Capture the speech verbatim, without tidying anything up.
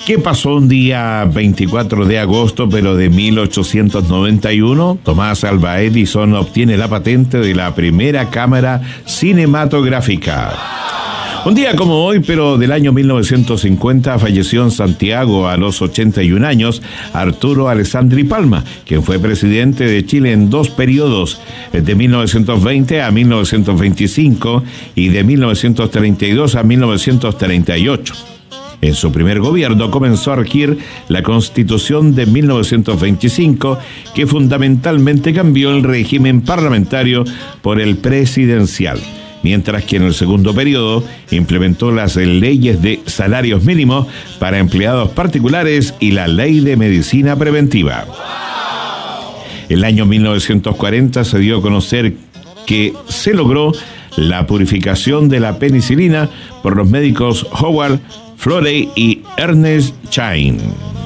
¿Qué pasó un día veinticuatro de agosto, pero de mil ochocientos noventa y uno? Thomas Alva Edison obtiene la patente de la primera cámara cinematográfica. Un día como hoy, pero del año mil novecientos cincuenta, falleció en Santiago a los ochenta y un años Arturo Alessandri Palma, quien fue presidente de Chile en dos periodos, de mil novecientos veinte a mil novecientos veinticinco y de mil novecientos treinta y dos a mil novecientos treinta y ocho. En su primer gobierno comenzó a regir la Constitución de mil novecientos veinticinco, que fundamentalmente cambió el régimen parlamentario por el presidencial, mientras que en el segundo periodo implementó las leyes de salarios mínimos para empleados particulares y la ley de medicina preventiva. El año mil novecientos cuarenta se dio a conocer que se logró la purificación de la penicilina por los médicos Howard Florey y Ernest Chain.